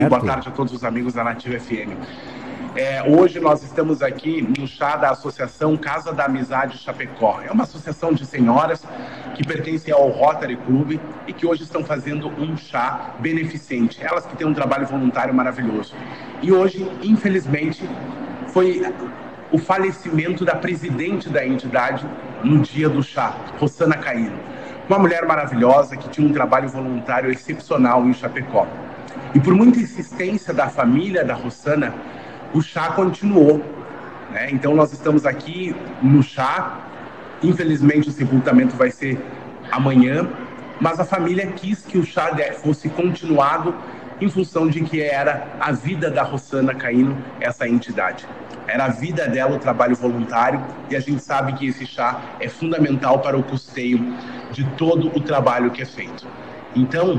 Boa tarde a todos os amigos da Nativa FM. Hoje nós estamos aqui no chá da Associação Casa da Amizade Chapecó. É uma associação de senhoras que pertencem ao Rotary Club e que hoje estão fazendo um chá beneficente. Elas que têm um trabalho voluntário maravilhoso. E hoje, infelizmente, foi o falecimento da presidente da entidade no dia do chá, Rossana Caíno. Uma mulher maravilhosa que tinha um trabalho voluntário excepcional em Chapecó. E por muita insistência da família da Rossana, o chá continuou, né? Então nós estamos aqui no chá. Infelizmente o sepultamento vai ser amanhã, mas a família quis que o chá fosse continuado em função de que era a vida da Rossana Caíno, essa entidade. Era a vida dela, o trabalho voluntário, e a gente sabe que esse chá é fundamental para o custeio de todo o trabalho que é feito. Então,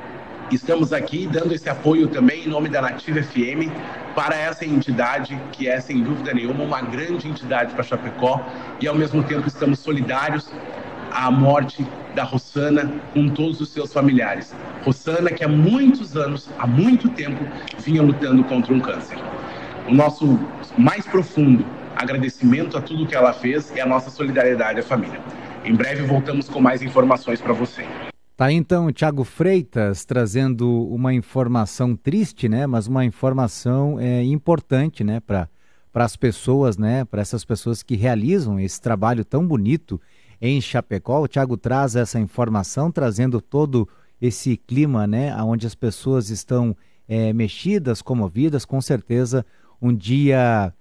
estamos aqui dando esse apoio também em nome da Nativa FM para essa entidade que é, sem dúvida nenhuma, uma grande entidade para Chapecó, e ao mesmo tempo estamos solidários à morte da Rossana com todos os seus familiares. Rossana que há muitos anos, há muito tempo, vinha lutando contra um câncer. O nosso mais profundo agradecimento a tudo que ela fez e a nossa solidariedade à família. Em breve voltamos com mais informações para você. Tá aí então o Thiago Freitas trazendo uma informação triste, né? Mas uma informação importante, né? Para as pessoas, né? Para essas pessoas que realizam esse trabalho tão bonito em Chapecó. O Thiago traz essa informação, trazendo todo esse clima, né? Onde as pessoas estão mexidas, comovidas, com certeza um dia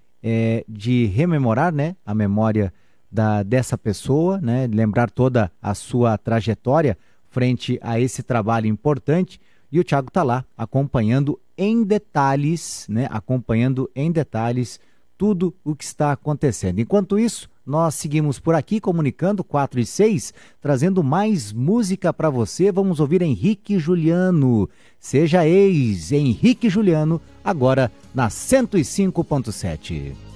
de rememorar, né? A memória dessa pessoa, né? Lembrar toda a sua trajetória frente a esse trabalho importante, e o Thiago está lá acompanhando em detalhes, né? Acompanhando em detalhes tudo o que está acontecendo. Enquanto isso, nós seguimos por aqui comunicando 4 e 6, trazendo mais música para você. Vamos ouvir Henrique Juliano. Seja ex Henrique Juliano, agora na 105.7.